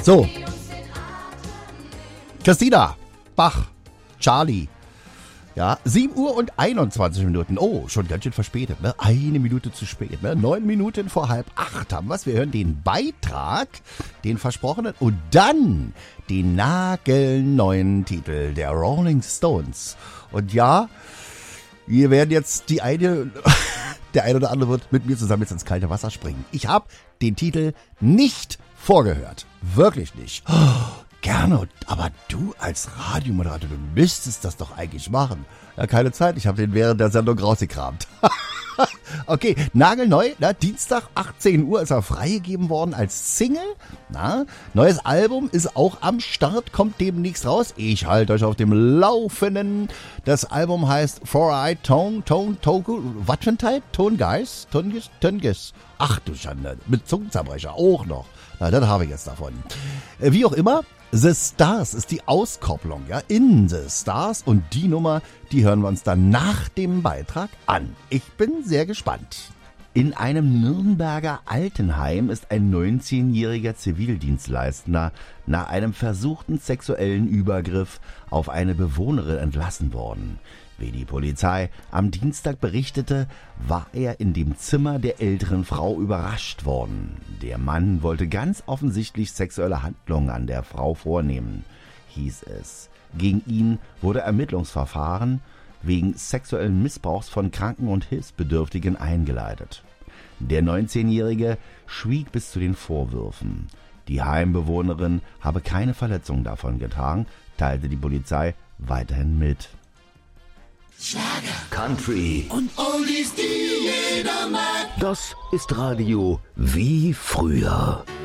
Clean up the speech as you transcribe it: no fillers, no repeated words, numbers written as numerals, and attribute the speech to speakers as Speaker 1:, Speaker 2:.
Speaker 1: So. Christina, Bach, Charlie. Ja, 7 Uhr und 21 Minuten. Oh, schon ganz schön verspätet, ne? 1 Minute zu spät, ne? 9 Minuten vor 7:30 haben wir's. Wir hören den Beitrag, den versprochenen, und dann den nagelneuen Titel der Rolling Stones. Und ja, wir werden jetzt der eine oder andere wird mit mir zusammen jetzt ins kalte Wasser springen. Ich habe den Titel nicht vorgehört. Wirklich nicht. Gerne, aber du als Radiomoderator, du müsstest das doch eigentlich machen. Ja, keine Zeit, ich habe den während der Sendung rausgekramt. Okay, nagelneu, Dienstag 18 Uhr ist er freigegeben worden als Single. Neues Album ist auch am Start, kommt demnächst raus. Ich halte euch auf dem Laufenden. Das Album heißt Four-Eye Toku. Was für ein Teil? Tongeis? Ach du Schande, mit Zungenzerbrecher auch noch. Na, das habe ich jetzt davon. Wie auch immer, The Stars ist die Auskopplung, ja, in The Stars, und die Nummer, die hören wir uns dann nach dem Beitrag an. Ich bin sehr gespannt. In einem Nürnberger Altenheim ist ein 19-jähriger Zivildienstleistender nach einem versuchten sexuellen Übergriff auf eine Bewohnerin entlassen worden. Wie die Polizei am Dienstag berichtete, war er in dem Zimmer der älteren Frau überrascht worden. Der Mann wollte ganz offensichtlich sexuelle Handlungen an der Frau vornehmen, hieß es. Gegen ihn wurde Ermittlungsverfahren wegen sexuellen Missbrauchs von Kranken und Hilfsbedürftigen eingeleitet. Der 19-Jährige schwieg bis zu den Vorwürfen. Die Heimbewohnerin habe keine Verletzungen davon getragen, teilte die Polizei weiterhin mit.
Speaker 2: Schlager,
Speaker 3: Country
Speaker 2: und Oldies, die jeder mag.
Speaker 3: Das ist Radio wie früher.